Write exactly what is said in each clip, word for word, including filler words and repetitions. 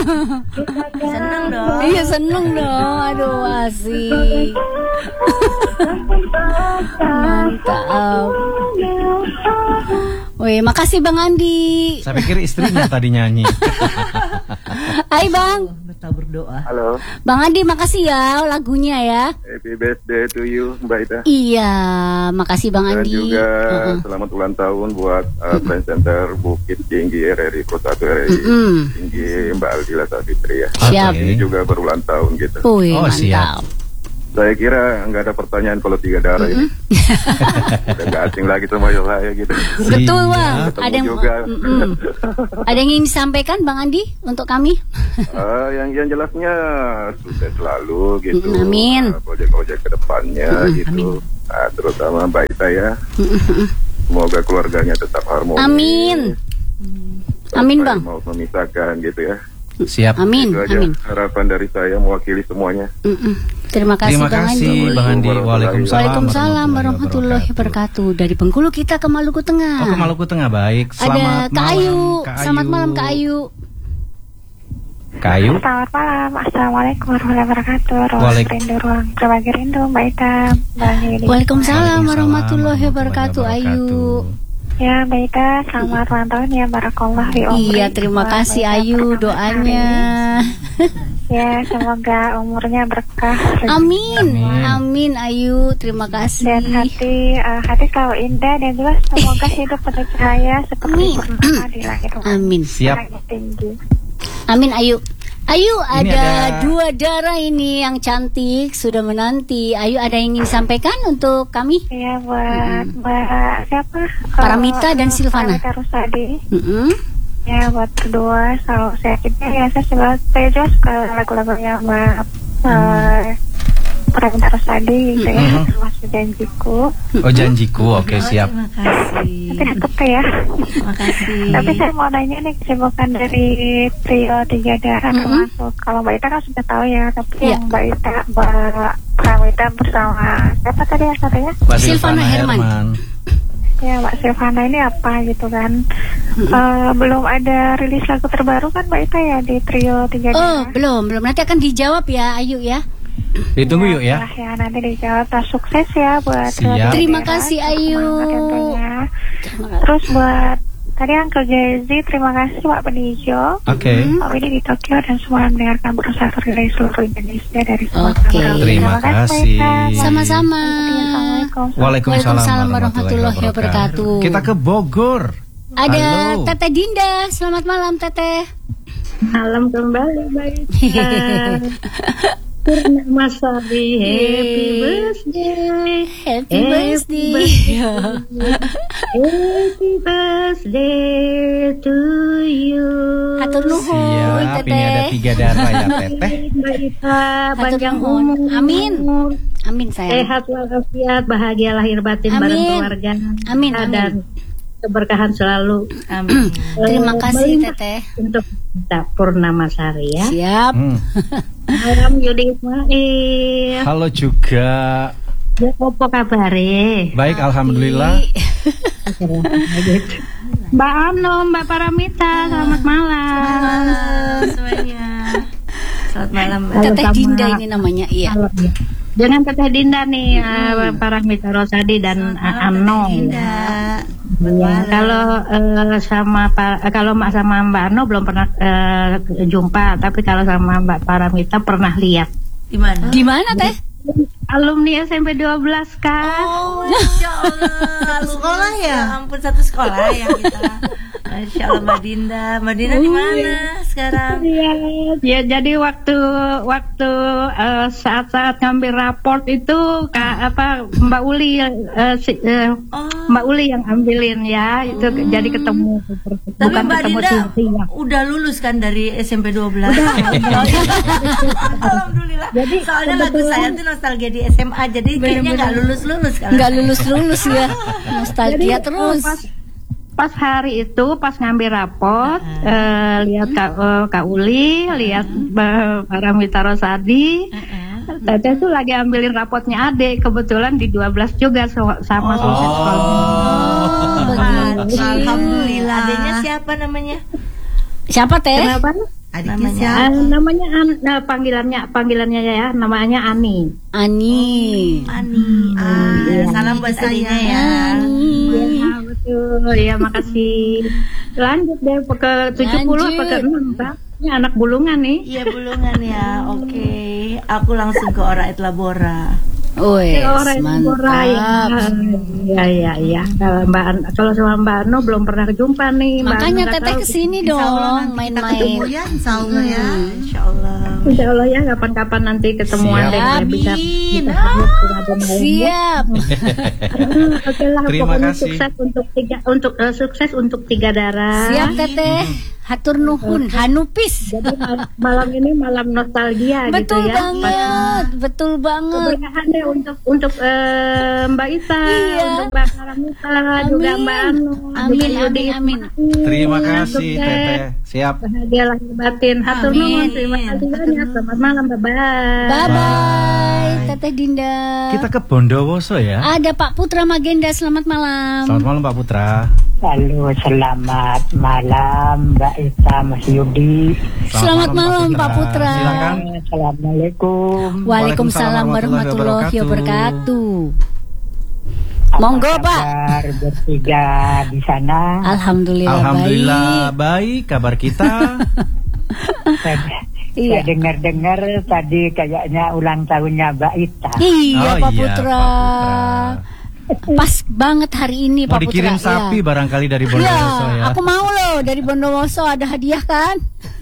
Seneng dong. Iya seneng dong. Aduh asik. Mantap. Wih, makasih Bang Andi. Saya pikir istrinya tadi nyanyi. Hai Bang. Kita berdoa. Halo. Bang Andi makasih ya lagunya ya. Happy birthday to you Mbak Ita. Iya, makasih Bang Dan Andi. juga uh-uh. selamat ulang tahun buat uh, Trend Center Bukit Tinggi R R I Kota satu R R I Mm-mm. Tinggi Mbak Aldila Savitri ya. Siap. Ini juga berulang tahun gitu. Wih, Oh, mantap. siap. Saya kira nggak ada pertanyaan kalau tiga darah ini. Udah nggak asing lagi sama saya gitu. Betul Bang. Ketemu Ada yang juga. mm-mm. Ada yang ingin disampaikan Bang Andi untuk kami? Uh, yang yang jelasnya sukses selalu gitu. Mm, amin. Uh, project-project kedepannya Mm, gitu. amin. Nah, terutama Mbak Ita ya. Semoga keluarganya tetap harmonis. Amin. Amin Bang. Mau memisahkan gitu ya. Siap. Amin. Itu aja Amin. harapan dari saya mewakili semuanya. Mm-mm. Terima kasih Terima Bang kasih Andi. Bang Andi. Waalaikumsalam. Waalaikumsalam warahmatullahi wabarakatuh. Dari Bengkulu kita ke Maluku Tengah. Oh, ke Maluku Tengah, baik. Ada Selamat Kak malam, Ayu. Kak Selamat Ayu. malam Kak Ayu. Kak Ayu. Selamat malam, Assalamualaikum warahmatullahi wabarakatuh. Ruang Waalaikum- rindu, ruang berbagi rindu, Mbak Ita, Mbak Yudi. Waalaikumsalam warahmatullahi wabarakatuh Ayu. Ya, Mbak Ita, selamat ulang tahun ya, barakallah fi umri. Iya, terima Wah, kasih Mbak Ita, Ayu pertama doanya. kali. Ya, semoga umurnya berkah. Amin. Amin. Amin Ayu, terima kasih. Dan hati uh, hati selalu indah dan juga semoga hidup penuh cahaya seperti Amin. purnama di langit. Amin. Siap. Langit tinggi. Amin Ayu. Ayu ada, ada- dua darah ini yang cantik sudah menanti. Ayu ada yang ingin disampaikan untuk kami? Iya, buat Mbak siapa? Paramita Eh, dan Silvana. Paramita Rusadi. Mm-mm. Ya, buat berdua selalu sehatnya ya. Saya juga saya juga suka lagu-lagunya Mbak eh, Paramita Rusadi gitu ya. Mhm. Termasuk Janjiku. Oh, janjiku. Oke, siap. Terima kasih. Tapi tetap ya. Terima kasih. Tapi saya mau nanya nih, kesibukan dari trio Tiga Darah Mhm. termasuk kalau Mbak Ita kan sudah tahu ya, tapi Iya. yang Mbak Ita Mbak Paramita bersama siapa tadi yang satunya? Mbak Silvana Herman. Ya, Mbak Silvana ini apa gitu kan? Eh, belum ada rilis lagu terbaru kan Mbak Ita ya di trio Tiga Oh, Darah? belum, belum. Nanti akan dijawab ya Ayu ya. Ditunggu yuk ya. Nah, ya nanti dijawab. Nah, sukses ya buat Siap. Tiga Terima Darah. kasih, Ayu. Semangat tentunya. Terima kasih. Terus buat tadi Uncle Jazzy, terima kasih Pak Benijo. Oke. Pak Widi di Tokyo dan semua yang mendengarkan berusaha dari seluruh Indonesia dari semua Oke. kamera. Terima kasih. Sama-sama. Assalamualaikum. Waalaikumsalam warahmatullahi wabarakatuh. Kita ke Bogor. Ada Halo. Teteh Dinda. Selamat malam Teteh. Malam kembali Mbak Ita. Purnama Sari, happy birthday. Happy birthday. Happy birthday to you. Hatur nuhun Siap, ini ada Teteh. tiga darah ya Teteh. Mbak Ita, panjang nuhun. umur. Amin. Amin sayang. Sehat walafiat, bahagia lahir batin Amin. bareng keluarga. Amin, Dan keberkahan selalu. Amin. Terima Eh, kasih Mbak Ita, Teteh. untuk kita Purnama Sari ya. Siap. Hmm. Malam Yudi Ismail. Halo juga. Ya, apa kabare? Baik, alhamdulillah. Mbak Ano, Mbak Paramita, selamat malam. Halo semuanya. Selamat malam Mbak. Halo, Teteh sama- Dinda ini namanya. Iya. Halo, ya. Dengan Teteh Dinda nih, eh, Paramita Rosadi dan uh, Ano. Dinda. Ya, kalau eh, sama Pak, eh, kalau Mbak sama Mbak Ano belum pernah eh, jumpa, tapi kalau sama Mbak Paramita pernah lihat. Di mana? Di mana Teh? Alumni S M P dua belas kan. Oh, Masya Allah. Sekolah ya? Ampun, satu sekolah ya kita. Masya Allah Mbak Dinda. Mbak Dinda di mana sekarang? Iya, ya jadi waktu waktu eh, saat-saat ngambil raport itu Kak apa Mbak Uli eh, si, eh, Oh. Mbak Uli yang ambilin ya, itu jadi ketemu Tapi bukan Mbak ketemu Dinda Cynthia. udah lulus kan dari S M P dua belas? Alhamdulillah. Jadi, soalnya lagu kebetulan- saya tuh nostalgia di S M A, jadi kayaknya nggak lulus-lulus kan? Nggak lulus-lulus ya. Nostalgia Jadi, terus. Pas, pas hari itu pas ngambil raport eh, lihat Kak, eh, Kak Uli, lihat Mbak Paramita Rosadi. Teteh tuh lagi ambilin rapotnya adik, kebetulan di dua belas juga so- sama selesai sekolah. Oh, begitu. Alhamdulillah. Adanya siapa namanya? Siapa Teh? Kenapa? Adiknya Ah, siapa? namanya An- nah, panggilannya panggilannya ya, namanya Ani. Ani. Ani. Ah, Iya. salam buat adiknya ya. Ani. Ya, betul. Ya, makasih. Lanjut deh ke tujuh puluh apa ke enam, Pak? Ini anak bulungan nih. Iya, bulungan ya. Oke. Aku langsung ke Ora et Labora. Wes, Orang Borai. mantap. Ya, ya, ya. Kalau Mbak An- kalau sama Mbak Ano belum pernah jumpa nih. Mbak Makanya Ano nggak Teteh tahu. kesini Insya Allah dong, nanti kita main-main. ketemu ya, Insya Allah ya. Insya Allah. Insya Allah ya, kapan-kapan nanti ketemuan Siap. deh, saya bisa. Amin. bisa Ah, ngobrol malam ya. Siap. Oke lah, Terima pokoknya kasih. sukses untuk tiga untuk eh, sukses untuk tiga darah. Siap Teteh. Hatur nuhun, hanupis. Jadi mal- malam ini malam nostalgia Betul gitu ya. banget, betul banget. Keberkahan deh untuk untuk eh, Mbak Ita, Iya. untuk Mbak Karamita, juga Mbak Anu, Amin, juga Yudi amin, amin. Ismail. Terima kasih Sukses. Teteh. Siap. Bahagia lahir batin. Hatur Amin. nuhun, terima kasih banyak. Selamat malam, bye bye. Bye bye, Teteh Dinda. Kita ke Bondowoso ya. Ada Pak Putra Magenda, selamat malam. Selamat malam Pak Putra. Halo, selamat malam Mbak Ita, Mas Yudi. Selamat malam, Pak Putra. Silakan. Assalamualaikum. Waalaikumsalam warahmatullahi wabarakatuh. Monggo, Apa Pak. kabar bertiga di sana? Alhamdulillah, Alhamdulillah baik. baik kabar kita. Saya, Iya. saya dengar-dengar tadi kayaknya ulang tahunnya Mbak Ita. Iya, Oh Pak iya, Putra. Pak Pas banget hari ini, Mau Pak Putra. dikirim sapi Iya. barangkali dari Iya, Bondowoso ya. aku mau loh dari Bondowoso, ada hadiah kan?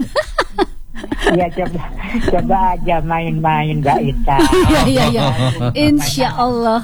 Ya coba, coba aja main-main Mbak Ita. Iya, iya, iya. Insya Allah.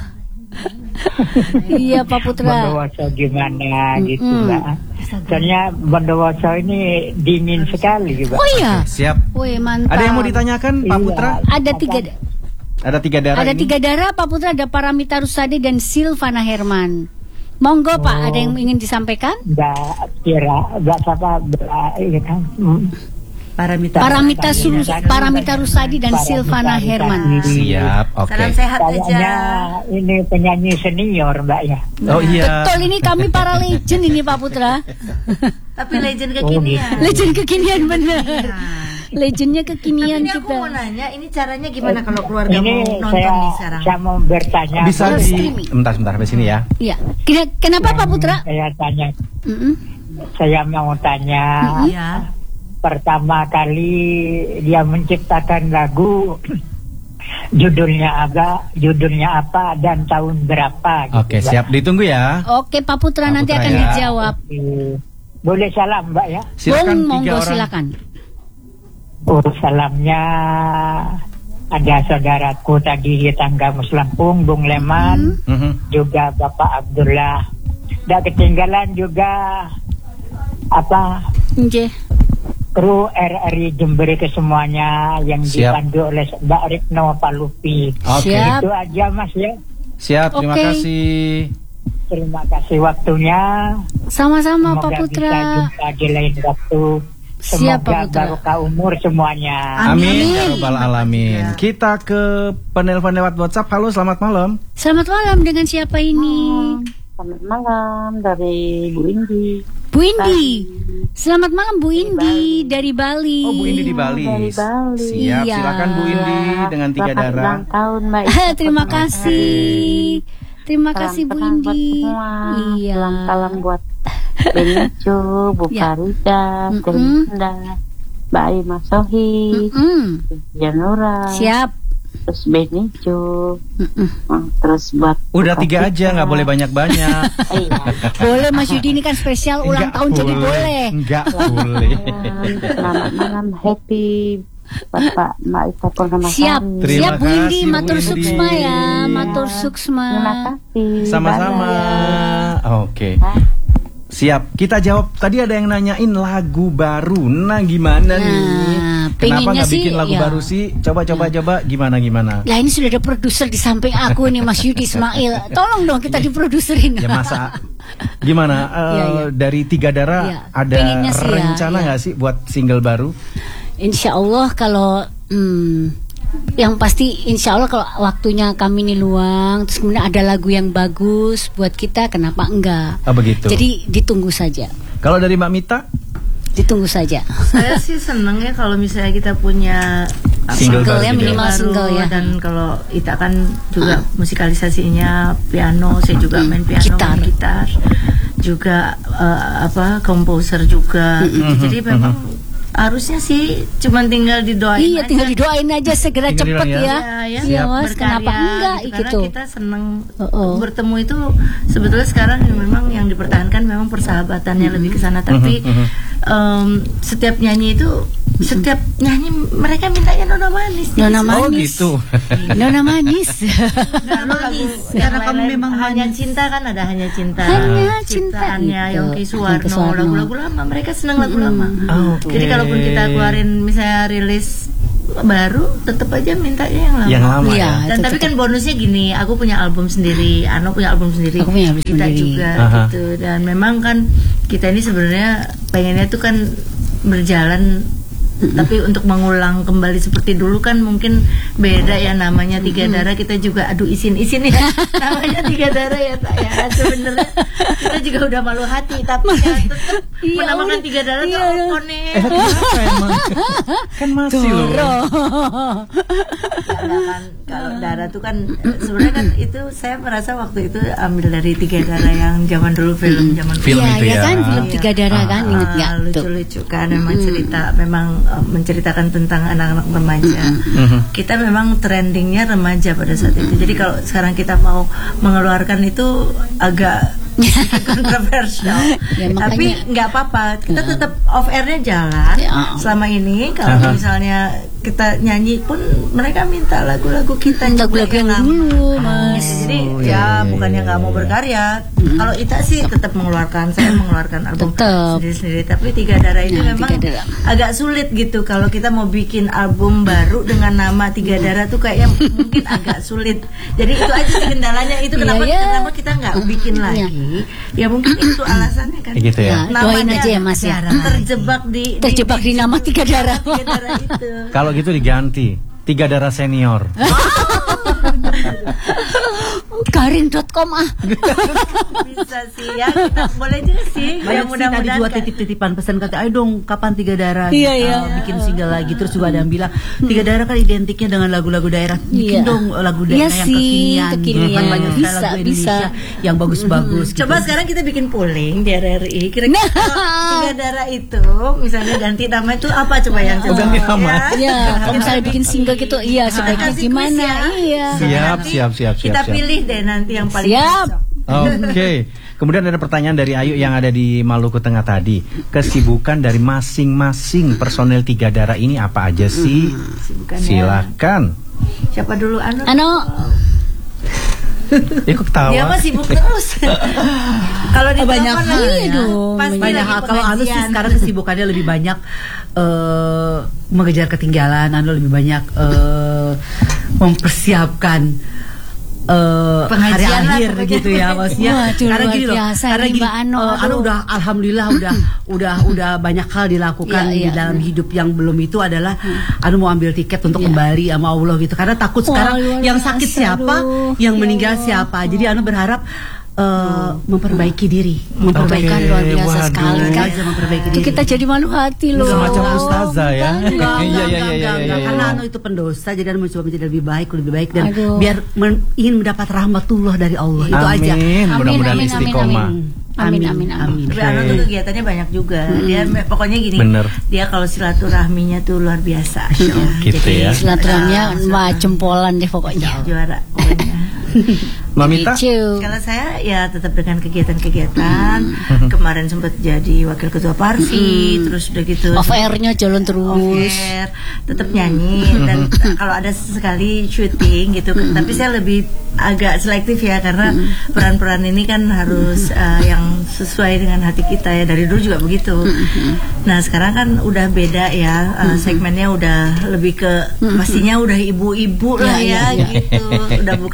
Iya, Pak Putra. Bondowoso gimana gitu Mm-mm. Mbak. Soalnya Bondowoso ini dingin sekali Mbak. Oh iya. Siap. Wih, mantap. Ada yang mau ditanyakan Pak Iya. Putra? Ada tiga Ada tiga darah ada ini? tiga darah Pak Putra, ada Paramita Rusadi dan Silvana Herman. Monggo Pak, ada yang ingin disampaikan? Mbak Kira, Mbak siapa? Mbak ini kan. mm, Paramita. Paramita Sul- Paramita Rusadi dan Paramita Silvana Rusadi. Herman. Siap, oke. Salam sehat Kayaknya aja. ini penyanyi senior Mbak ya. Oh iya. Betul, ini kami para legend ini Pak Putra. Tapi legend kekinian. Legend kekinian bener. Nah. Legendnya Tapi kekinian ini aku mau kita. nanya, ini caranya gimana kalau keluarga Ini mau nonton saya nih sekarang? saya mau bertanya. Bisa Terus di streaming. Bentar, bentar di sini ya. Iya. Kena- Kenapa Pak Putra? Saya tanya, Mm-mm. saya mau tanya. Iya. Pertama kali dia menciptakan lagu, judulnya apa, judulnya apa dan tahun berapa? gitu, Oke, Mbak. siap. Ditunggu ya. Oke Pak Putra, Pak nanti Putra akan ya. dijawab. Oke. Boleh salam Mbak ya? Silakan Bung, tiga monggo orang. silakan. Oh, salamnya ada saudaraku tadi di tangga Muslampung, Bung Leman, Mhm. juga Bapak Abdullah. Dan ketinggalan juga apa Nggih. kru R R I Jember ke semuanya yang Siap. dipandu oleh Mbak Rikno Palupi. Oke. Siap. Itu aja Mas ya. Siap, terima Oke. kasih. Terima kasih waktunya. Sama-sama Pak Semoga Putra. bisa jumpa di lain waktu. Siap, Pak Semoga Putra. barokah umur semuanya. Amin, Amin. ya rabbal alamin. Kita ke penelpon lewat WhatsApp. Halo, selamat malam. Selamat malam, dengan siapa ini? Selamat malam dari Bu Indi. Bu Indi. Selamat malam Bu Indi dari Bali. Oh, Bu Indi di Bali. Dari Bali. Siap, Iya. silakan Bu Indi dengan tiga Selamat darah. ulang tahun Mbak Ita. Terima kasih. Terima Salam kasih Bu kenal buat Indi. semua. Iya. Salam salam buat Benicu, Bu Ya. Farida, Mm-mm. Terinda, Mbak Aima Sohi, Mm-mm. Janura, Siap. terus Benicu, Mm-mm. oh, terus buat Udah Bu tiga aja, Kapita. nggak boleh banyak-banyak. Iya. Boleh Mas Yudi, ini kan spesial ulang Nggak tahun jadi boleh. Nggak boleh. Selamat malam, happy Bapak Mbak Ita Purnama Siap. Terima Siap Bu Indi, kasih, Bu matur Indi. suksma ya, matur suksma. Terima kasih. Sama-sama. Bye-bye. Oke. Hah? Siap. Kita jawab. Tadi ada yang nanyain lagu baru. Nah, gimana Nah, nih? Kenapa pengennya nggak sih, bikin lagu ya. baru sih? Coba, coba, coba. Gimana, gimana? Lah ini sudah ada produser di samping aku nih Mas Yudi Ismail. Tolong dong kita diproduserin. Ya masa gimana? Eh, Iya, iya. Dari tiga darah Iya. ada Pengennya sih ya, rencana iya. nggak sih buat single baru? Insya Allah kalau hmm, yang pasti Insya Allah kalau waktunya kami ini luang, terus kemudian ada lagu yang bagus buat kita, kenapa enggak? Oh begitu. Jadi ditunggu saja. Kalau dari Mbak Mita? Ditunggu saja. Saya sih seneng ya kalau misalnya kita punya Single single baru ya, gitu ya. minimal baru, single ya. dan kalau Ita kan juga musikalisasinya piano, saya juga main piano, Gitar. main gitar, juga eh, apa komposer juga. gitu. Jadi memang harusnya sih cuman tinggal didoain Iya, aja. tinggal didoain aja segera Tinggal cepet didoain ya. Ya, ya, Iya, Mas, berkarya, kenapa enggak gitu. gitu. Karena kita seneng Oh, oh. bertemu itu sebetulnya sekarang memang yang dipertahankan memang persahabatannya lebih ke sana, tapi em, setiap nyanyi itu setiap nyanyi mereka mintanya nona manis. Nona Oh manis. gitu. Nona manis. Karena lagu Karena kamu lain-lain, memang hanya manis. cinta kan ada hanya cinta. Hanya cinta Ciptaannya itu. Yongki Yongki Suwarno, Suwarno. lagu-lagu lama mereka senang lagu lama. Oke. Jadi kalaupun kita keluarin misalnya rilis baru, tetap aja mintanya yang lama. Yang lama Iya. ya. Dan tetap- tapi kan bonusnya gini, aku punya album sendiri, Ano punya album sendiri, Aku punya album kita sendiri. juga Aha. gitu. Dan memang kan kita ini sebenarnya pengennya tuh kan berjalan, tapi untuk mengulang kembali seperti dulu kan mungkin beda ya, namanya Tiga Darah, kita juga aduh isin-isin ya namanya Tiga Darah ya tak ya, sebenarnya kita juga udah malu hati, tapi ya tetap Iya, menamakan udah. Tiga Darah tuh Iya, oh, udah. konek. Eh, kenapa emang? Kan masih loh. Karena kan kalau darah tuh kan eh, sebenarnya kan itu saya merasa waktu itu ambil dari Tiga Darah yang zaman dulu film zaman Film Iya, itu iya ya. kan film Tiga Darah kan, inget nggak Ah, tuh? lucu-lucu kan memang cerita memang eh, menceritakan tentang anak-anak remaja. Kita memang trendingnya remaja pada saat itu. Jadi kalau sekarang kita mau mengeluarkan itu agak kontroversial. Ya, Tapi makanya- nggak apa-apa. Kita tetap off airnya jalan. Ya. Selama ini kalau misalnya kita nyanyi pun mereka minta lagu-lagu kita juga Lagu-lagu yang lama. dulu, Mas. Jadi Oh, ya iya, iya, bukannya iya, nggak mau iya. berkarya. Kalau Ita sih tetap mengeluarkan, saya mengeluarkan album Tetap. sendiri-sendiri. Tapi Tiga Darah ini Nah, memang Tiga Darah. agak sulit gitu. Kalau kita mau bikin album baru dengan nama Tiga Darah tuh kayaknya mungkin agak sulit. Jadi itu aja sih kendalanya. Itu kenapa Iya, iya. kenapa kita nggak bikin lagi? Ya mungkin itu alasannya kan. Gitu ya. Ya, doain aja ya, Mas, ya. Terjebak di Terjebak di nama Tiga Darah. Tiga Darah itu. Kalau gitu diganti Tiga Darah Senior. Karin dot com ah. Bisa sih ya, kita boleh juga sih. Ya Banyak sih tadi mudah-mudahan juga kan. titip-titipan pesan kata, ayo dong kapan Tiga Darah Iya, kita iya. bikin single lagi. Terus juga ada yang bilang Tiga Darah kan identiknya dengan lagu-lagu daerah. Bikin Iya. dong lagu Iya daerah yang sih, kekinian. kekinian. Kan banyak sekali Bisa, lagu Indonesia bisa. yang bagus-bagus. gitu. Coba sekarang kita bikin polling di R R I. Kira-kira Nah. kalau Tiga Darah itu misalnya ganti nama itu apa coba yang Oh, ganti nama. Ya, kalau misalnya bikin single gitu, iya sebaiknya Kasih gimana? quiz ya. Iya. Siap, Nanti siap, siap, siap, Kita siap. pilih deh nanti yang paling Siap. cocok. Oke. Kemudian ada pertanyaan dari Ayu yang ada di Maluku Tengah tadi. Kesibukan dari masing-masing personel Tiga Darah ini apa aja sih? Kesibukannya. Silakan. Siapa dulu Anu? Ano, Ya kok ketawa? Dia mah sibuk terus. Kalau di banyak telepon hal lagi, ya. dong, pasti Banyak lagi hal. Kalau Anu sih pengajian. sekarang kesibukannya lebih banyak eh, mengejar ketinggalan. Anu lebih banyak eh, mempersiapkan eh, hari Pengajian lah akhir pokoknya. gitu ya maksudnya. Waduh, karena luar gini loh, biasa karena ini, gini, Mbak Ano. eh, Anu Aduh. udah alhamdulillah udah udah udah banyak hal dilakukan Iya, di iya. dalam hidup. Yang belum itu adalah Anu mau ambil tiket untuk Iya. kembali sama Allah gitu. Karena takut Wah, sekarang luar yang biasa, sakit siapa, aduh. yang Ya meninggal Allah. siapa. Jadi Anu berharap eh, memperbaiki diri, memperbaiki Kan Oke, luar biasa waduh. sekali kan. aja memperbaiki Itu diri. kita jadi malu hati loh. Semacam ustazah ya. Enggak, enggak, Iya, iya, enggak, iya, enggak, iya, enggak. iya, Karena iya. Anu itu pendosa, jadi Anu mencoba menjadi lebih baik, lebih baik dan Aduh. biar men- ingin mendapat rahmatullah dari Allah. Itu aja. Amin. Mudah-mudahan amin, amin, istiqomah. Amin, amin, amin. Tapi Anu tuh kegiatannya banyak juga. Dia me- pokoknya gini. Bener. Dia kalau silaturahminya tuh luar biasa. Gitu ya. Silaturahminya wah jempolan deh pokoknya. Juara pokoknya. Mamita? Lucu. Kalau saya ya tetap dengan kegiatan-kegiatan. Kemarin sempat jadi wakil ketua Parvi, terus udah gitu. Off airnya jalan Off terus. air, tetap nyanyi dan kalau ada sekali syuting gitu. Tapi saya lebih agak selektif ya karena peran-peran ini kan harus uh, yang sesuai dengan hati kita ya. Dari dulu juga begitu. Nah sekarang kan udah beda ya, uh, segmennya udah lebih ke pastinya udah ibu-ibu lah Ya, ya, ya, gitu. Udah bukan kayak Ibu-ibu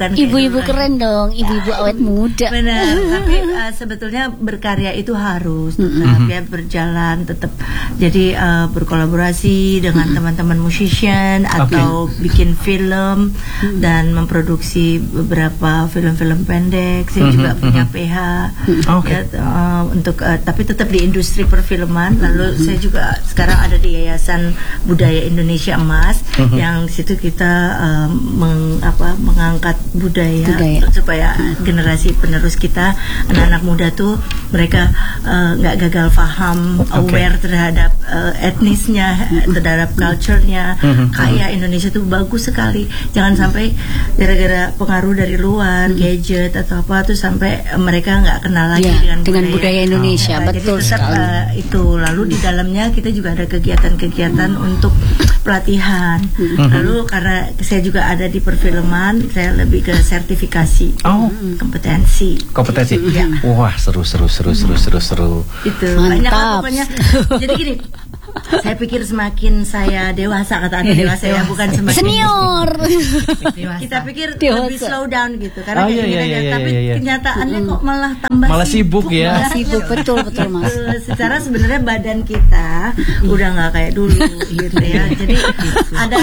ibu-ibu keren dong, ibu-ibu awet muda. Benar, tapi uh, sebetulnya berkarya itu harus tetap mm-hmm. ya berjalan tetap. Jadi uh, berkolaborasi dengan mm-hmm. teman-teman musician atau okay. bikin film mm-hmm. dan memproduksi beberapa film-film pendek. Saya mm-hmm. juga punya P H mm-hmm. okay. ya, uh, untuk uh, tapi tetap di industri perfilman. Lalu mm-hmm. saya juga sekarang ada di Yayasan Budaya Indonesia Emas mm-hmm. yang situ kita uh, meng, apa, mengangkat budaya, budaya supaya mm-hmm. generasi penerus kita, anak-anak muda tuh mereka nggak uh, gagal paham, okay. aware terhadap uh, etnisnya, mm-hmm. terhadap culture-nya. Mm-hmm. Kaya Indonesia tuh bagus sekali. Jangan sampai gara-gara pengaruh dari luar, mm-hmm. gadget atau apa tuh sampai mereka nggak kenal lagi ya, dengan, dengan budaya, budaya Indonesia. Oh. Betul jadi tetap uh, itu. Lalu di dalamnya kita juga ada kegiatan-kegiatan mm-hmm. untuk pelatihan. Mm-hmm. Lalu karena saya juga ada di perfilman, saya lebih ke sertifikasi, oh. kompetensi. Kompetensi. Ya. Wah, seru seru seru seru seru seru. Itu mantap. Banyak lah pokoknya. Jadi gini, saya pikir semakin saya dewasa, kata Anda dewasa ya, bukan semakin senior. Kita pikir dewasa. Lebih slow down gitu, karena oh, iya, iya, iya, iya, tapi iya, iya. kenyataannya mm. kok malah tambah malah sibuk, sibuk ya. Malah sibuk, betul betul Mas. Secara sebenarnya badan kita udah nggak kayak dulu gitu ya. Jadi ada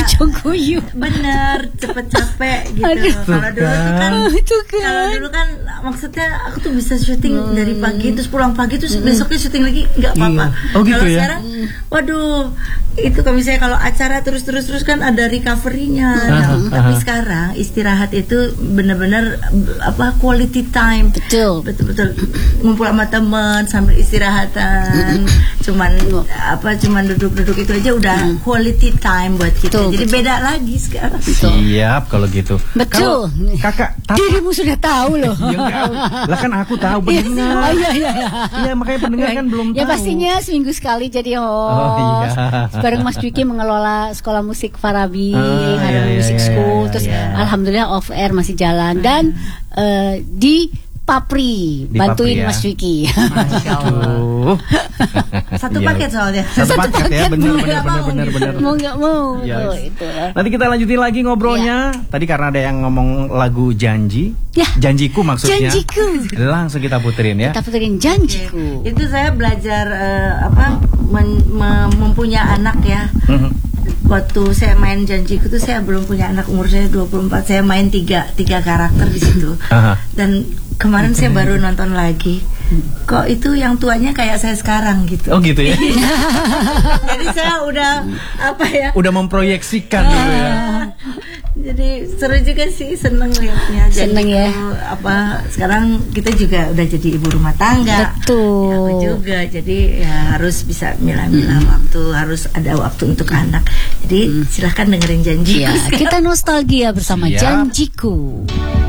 bener cepet capek gitu. Kalau dulu tuh kan, kalau dulu kan maksudnya aku tuh bisa syuting hmm. dari pagi terus pulang pagi terus hmm. besoknya syuting lagi nggak apa-apa. Iya. Oh, gitu kalau ya? Sekarang, waduh, itu kalau misalnya kalau acara terus-terus terus kan ada recovery-nya. Hmm. Tapi uh-huh. sekarang istirahat itu benar-benar apa quality time. Betul. Betul-betul ngumpul sama teman sambil istirahatan. Cuman apa cuman duduk-duduk itu aja udah hmm. quality time buat kita. Betul, Jadi betul. beda lagi sekarang. Siap kalau gitu. Betul. Kalau kakak tapi, dirimu sudah tahu loh. Ya, lah kan aku tahu benar. Oh iya iya iya. Iya makanya pendengar kan belum ya, tahu. Ya pastinya seminggu sekali jadi host. Oh iya. Bareng Mas Dwiki mengelola sekolah musik Farabi, oh, ada iya, musik iya, school, iya, terus iya. alhamdulillah off air masih jalan dan uh, di Papri, Di bantuin Papri, ya. Mas Dwiki. Masya Allah. Satu paket soalnya. Satu, Satu paket, paket ya, benar benar benar benar benar. Mau nggak mau. Ya. Tuh, itu. Nanti kita lanjutin lagi ngobrolnya. Ya. Tadi karena ada yang ngomong lagu Janji, ya. Janjiku maksudnya. Janjiku. Langsung kita puterin ya. Kita puterin Janjiku. Oke. Itu saya belajar uh, apa men, mem, mempunyai anak ya. Mm-hmm. Waktu saya main Janjiku tuh saya belum punya anak, umur saya dua puluh empat. Saya main tiga tiga karakter di situ. Dan kemarin saya baru nonton lagi. Kok itu yang tuanya kayak saya sekarang gitu. Oh gitu ya. Jadi saya udah apa ya? Udah memproyeksikan uh, gitu ya. Jadi seru juga sih, seneng lihatnya. Seneng ya. Apa sekarang kita juga udah jadi ibu rumah tangga. Betul. Ya, aku juga. Jadi ya harus bisa milah-milah hmm. waktu, harus ada waktu untuk anak. Jadi hmm. silahkan dengerin Janjiku. Ya, kita nostalgia bersama Siap. Janjiku.